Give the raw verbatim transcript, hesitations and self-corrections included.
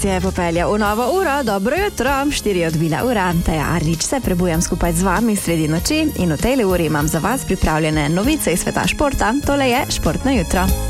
nas je popeljal v novo uro. Dobro jutro, štiri odbila ura. Teja Arlič se prebujam skupaj z vami sredi noči in v tej uri imam za vas pripravljene novice iz sveta športa. Tole je Športno jutro.